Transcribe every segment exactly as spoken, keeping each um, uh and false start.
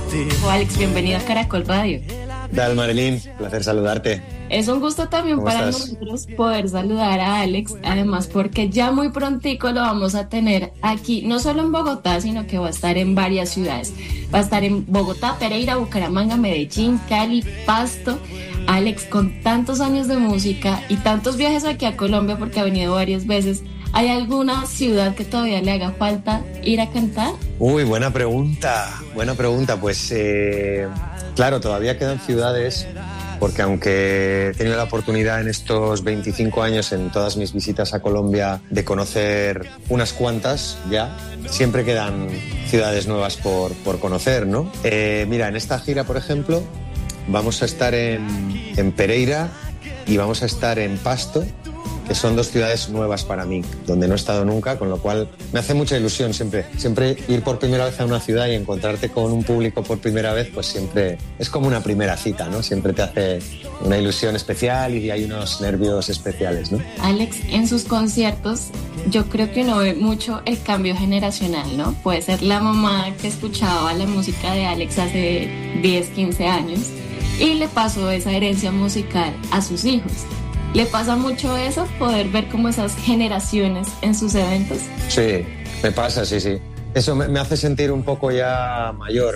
ti. Oh, Alex, bienvenido a Caracol Radio. Dale, Marilyn, placer saludarte. Es un gusto también ¿Cómo para estás? nosotros poder saludar a Alex, además porque ya muy prontico lo vamos a tener aquí, no solo en Bogotá, sino que va a estar en varias ciudades. Va a estar en Bogotá, Pereira, Bucaramanga, Medellín, Cali, Pasto. Alex, con tantos años de música y tantos viajes aquí a Colombia, porque ha venido varias veces, ¿hay alguna ciudad que todavía le haga falta ir a cantar? Uy, buena pregunta, buena pregunta. Pues eh, claro, todavía quedan ciudades, porque aunque he tenido la oportunidad en estos veinticinco años, en todas mis visitas a Colombia, de conocer unas cuantas ya, siempre quedan ciudades nuevas por, por conocer, ¿no? Eh, mira, en esta gira, por ejemplo, vamos a estar en, en Pereira y vamos a estar en Pasto, que son dos ciudades nuevas para mí, donde no he estado nunca, con lo cual me hace mucha ilusión siempre. Siempre ir por primera vez a una ciudad y encontrarte con un público por primera vez, pues siempre es como una primera cita, ¿no? Siempre te hace una ilusión especial y hay unos nervios especiales, ¿no? Alex, en sus conciertos yo creo que uno ve mucho el cambio generacional, ¿no? Puede ser la mamá que escuchaba la música de Alex hace diez, quince años y le pasó esa herencia musical a sus hijos. ¿Le pasa mucho eso, poder ver como esas generaciones en sus eventos? Sí, me pasa, sí, sí. Eso me, me hace sentir un poco ya mayor.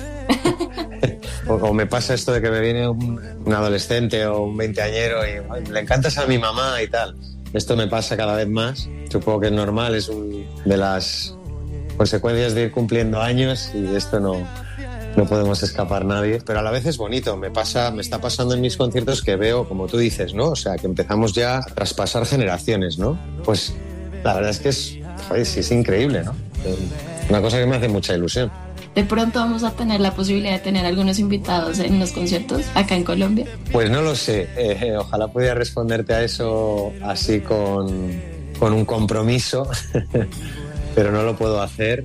¿eh? o, o me pasa esto de que me viene un, un adolescente o un veinteañero y ay, le encantas a mi mamá y tal. Esto me pasa cada vez más. Supongo que es normal, es un, de las consecuencias de ir cumpliendo años y de esto no... No podemos escapar nadie, pero a la vez es bonito. Me pasa, me está pasando en mis conciertos que veo, como tú dices, ¿no? O sea, que empezamos ya a traspasar generaciones, ¿no? Pues la verdad es que es, joder, sí, es increíble, ¿no? Una cosa que me hace mucha ilusión. De pronto vamos a tener la posibilidad de tener algunos invitados en los conciertos acá en Colombia. Pues no lo sé. Eh, ojalá pudiera responderte a eso así con, con un compromiso, pero no lo puedo hacer.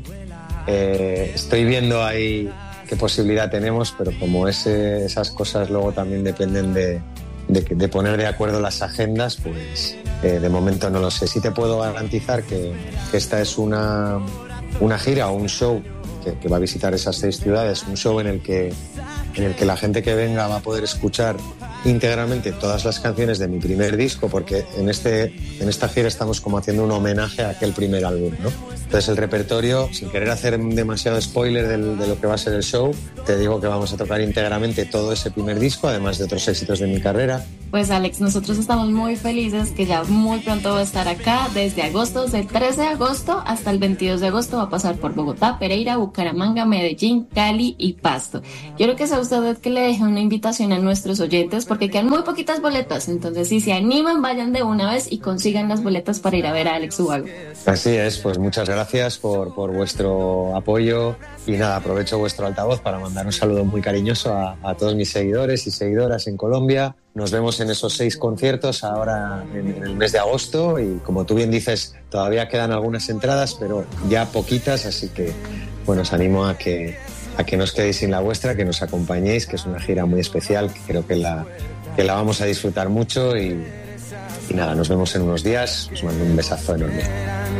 Eh, estoy viendo ahí qué posibilidad tenemos, pero como ese, esas cosas luego también dependen de, de, de poner de acuerdo las agendas, pues eh, de momento no lo sé. Sí te puedo garantizar que, que esta es una, una gira o un show que, que va a visitar esas seis ciudades, un show en el que, en el que la gente que venga va a poder escuchar íntegramente todas las canciones de mi primer disco, porque en, este, en esta gira estamos como haciendo un homenaje a aquel primer álbum, ¿no? Entonces el repertorio, sin querer hacer demasiado spoiler del, de lo que va a ser el show, te digo que vamos a tocar íntegramente todo ese primer disco, además de otros éxitos de mi carrera. Pues Alex, nosotros estamos muy felices que ya muy pronto va a estar acá, desde agosto, desde el trece de agosto hasta el veintidós de agosto va a pasar por Bogotá, Pereira, Bucaramanga, Medellín, Cali y Pasto. Quiero que sea usted que le deje una invitación a nuestros oyentes porque quedan muy poquitas boletas, entonces si se animan vayan de una vez y consigan las boletas para ir a ver a Alex Ubago. Así es, pues muchas gracias por, por vuestro apoyo y nada, aprovecho vuestro altavoz para mandar un saludo muy cariñoso a, a todos mis seguidores y seguidoras en Colombia. Nos vemos en esos seis conciertos ahora en, en el mes de agosto y como tú bien dices, todavía quedan algunas entradas, pero ya poquitas, así que bueno, os animo a que, a que no os quedéis sin la vuestra, que nos acompañéis, que es una gira muy especial, que creo que la, que la vamos a disfrutar mucho y, y nada, nos vemos en unos días, os mando un besazo enorme.